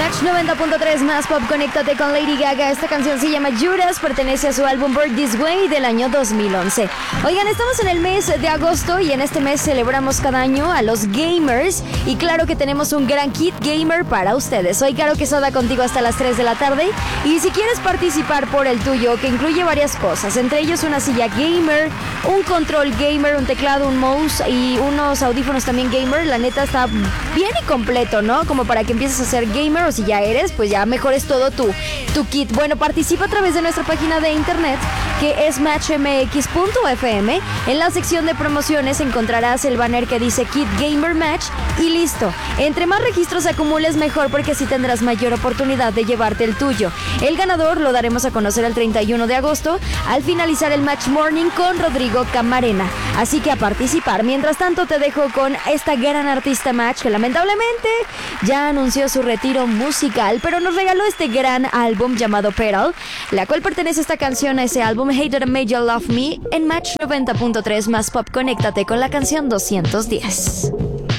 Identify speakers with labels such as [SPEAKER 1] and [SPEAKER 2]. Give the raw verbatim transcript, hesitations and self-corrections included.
[SPEAKER 1] Match noventa punto tres más pop, conéctate con Lady Gaga. Esta canción se llama Judas, pertenece a su álbum Born This Way del año dos mil once. Oigan, estamos en el mes de agosto y en este mes celebramos cada año a los gamers. Y claro que tenemos un gran kit gamer para ustedes. Soy Caro Quesada contigo hasta las tres de la tarde. Y si quieres participar por el tuyo, que incluye varias cosas, entre ellos una silla gamer, un control gamer, un teclado, un mouse y unos audífonos también gamer. La neta está bien y completo, ¿no? Como para que empieces a ser gamer, o si ya eres, pues ya mejores todo tu, tu kit. Bueno, participa a través de nuestra página de internet, que es match m x punto f m. En la sección de promociones encontrarás el banner que dice Kit Gamer Match y listo. Entre más registros acumules, mejor, porque así tendrás mayor oportunidad de llevarte el tuyo. El ganador lo daremos a conocer el treinta y uno de agosto al finalizar el Match Morning con Rodrigo Camarena. Así que a participar. Mientras tanto, te dejo con esta gran artista Match, que lamentablemente ya anunció su retiro musical, pero nos regaló este gran álbum llamado Petal, la cual pertenece esta canción a ese álbum Hate That Made You Love Me. En Match noventa punto tres más pop, conéctate con la canción doscientos diez.